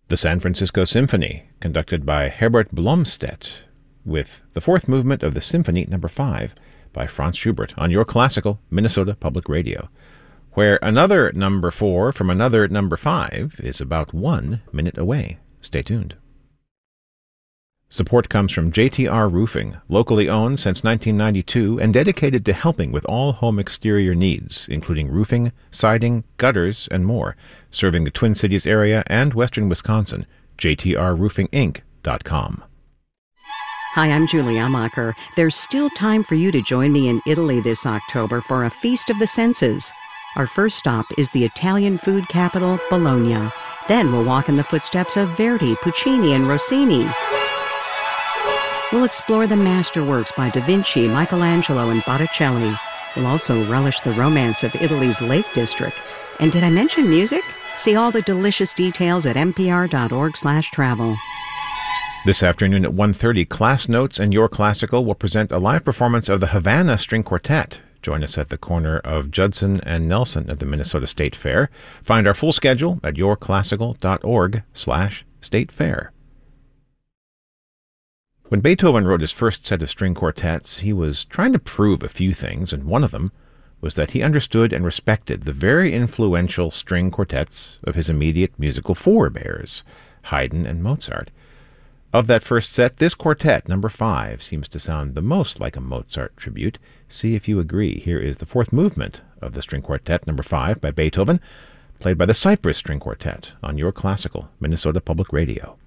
The San Francisco Symphony, conducted by Herbert Blomstedt, with the fourth movement of the Symphony No. 5 by Franz Schubert on your classical Minnesota Public Radio, where another number 4 from another number 5 is about 1 minute away. Stay tuned. Support comes from JTR Roofing, locally owned since 1992 and dedicated to helping with all home exterior needs, including roofing, siding, gutters, and more, serving the Twin Cities area and western Wisconsin. JTRRoofingInc.com. Hi, I'm Julie Amacher. There's still time for you to join me in Italy this October for a Feast of the Senses. Our first stop is the Italian food capital, Bologna. Then we'll walk in the footsteps of Verdi, Puccini, and Rossini. We'll explore the masterworks by Da Vinci, Michelangelo, and Botticelli. We'll also relish the romance of Italy's Lake District. And did I mention music? See all the delicious details at npr.org/travel. This afternoon at 1:30, Class Notes and Your Classical will present a live performance of the Havana String Quartet. Join us at the corner of Judson and Nelson at the Minnesota State Fair. Find our full schedule at yourclassical.org/State Fair. When Beethoven wrote his first set of string quartets, he was trying to prove a few things, and one of them was that he understood and respected the very influential string quartets of his immediate musical forebears, Haydn and Mozart. Of that first set, this quartet, number 5, seems to sound the most like a Mozart tribute. See if you agree. Here is the fourth movement of the string quartet, number 5, by Beethoven, played by the Cypress String Quartet on your classical Minnesota Public Radio.